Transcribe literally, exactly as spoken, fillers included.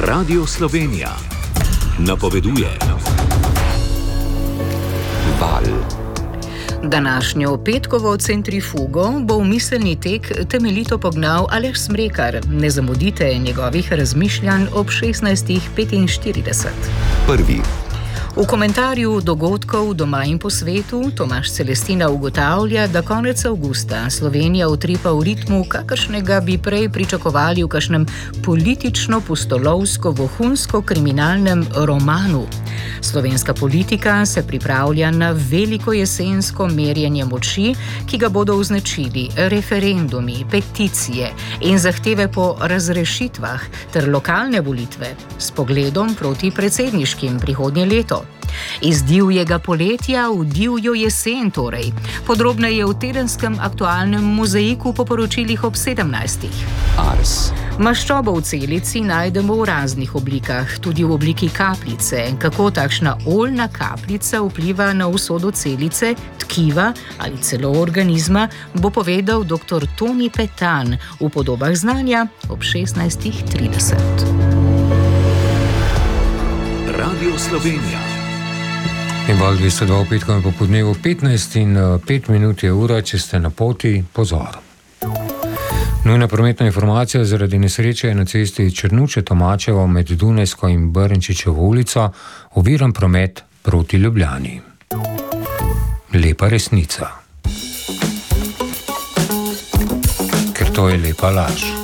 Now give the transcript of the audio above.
Radio Slovenija napoveduje val. Današnjo petkovo centrifugo bo v miselni tek temeljito pognal Aleš Smrekar. Ne zamudite njegovih razmišljanj ob šestnajst petinštirideset. Prvi. V komentarju dogodkov doma in po svetu Tomaž Celestina ugotavlja, da konec avgusta Slovenija utripa v ritmu, kakršnega bi prej pričakovali v kakšnem politično-pustolovsko-vohunsko-kriminalnem romanu. Slovenska politika se pripravlja na veliko jesensko merjenje moči, ki ga bodo označili referendumi, peticije in zahteve po razrešitvah ter lokalne volitve s pogledom proti predsedniškim prihodnje leto. Iz divjega poletja v divjo jesen torej. Podrobneje v tedenskem aktualnem mozaiku po poročilih ob sedemnajstih. Ars. Maščobo v celici najdemo v raznih oblikah, tudi v obliki kapljice. Kako takšna oljna kapljica vpliva na usodo celice, tkiva ali celo organizma, bo povedal doktor Toni Petan v Podobah znanja ob šestnajst trideset. Radio Slovenija. In val dvesto dva v petkovem popodnevu, petnajst in pet minut je ura, če ste na poti, pozor. Nujna prometna informacija zaradi nesreče na cesti Črnuče-Tomačevo med Dunajsko in Brnčičevo ulico, oviran promet proti Ljubljani. Lepa resnica. Ker to je lepa laž.